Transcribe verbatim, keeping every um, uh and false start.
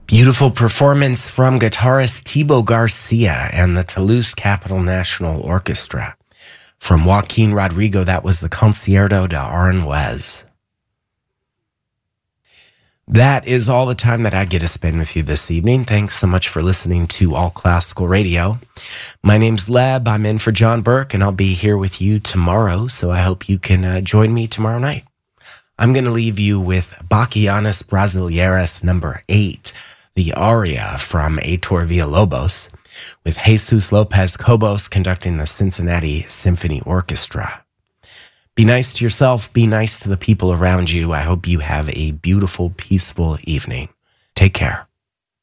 Beautiful performance from guitarist Thibaut Garcia and the Toulouse Capital National Orchestra. From Joaquin Rodrigo, that was the Concierto de Aranjuez. That is all the time that I get to spend with you this evening. Thanks so much for listening to All Classical Radio. My name's Leb. I'm in for John Burke, and I'll be here with you tomorrow, so I hope you can uh, join me tomorrow night. I'm going to leave you with Bachianas Brasileiras number eight, the aria from Heitor Villa-Lobos, with Jesus Lopez Cobos conducting the Cincinnati Symphony Orchestra. Be nice to yourself. Be nice to the people around you. I hope you have a beautiful, peaceful evening. Take care.